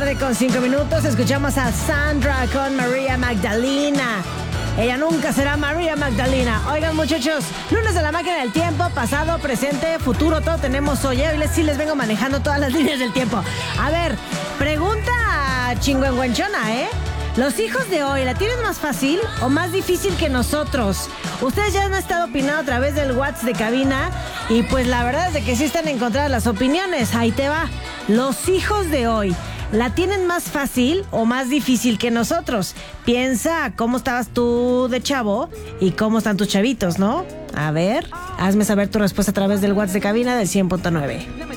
tarde con 5 minutos. Escuchamos a Sandra con María Magdalena. Ella nunca será María Magdalena. Oigan, muchachos, lunes de la máquina del tiempo, pasado, presente, futuro, todo tenemos hoy. Hoy sí les vengo manejando todas las líneas del tiempo. A ver, pregunta chingüengüenchona, ¿eh? ¿Los hijos de hoy la tienen más fácil o más difícil que nosotros? Ustedes ya han estado opinando a través del WhatsApp de cabina y pues la verdad es de que sí están encontradas las opiniones. Ahí te va. Los hijos de hoy, ¿la tienen más fácil o más difícil que nosotros? Piensa cómo estabas tú de chavo y cómo están tus chavitos, ¿no? A ver, hazme saber tu respuesta a través del WhatsApp de cabina del 100.9.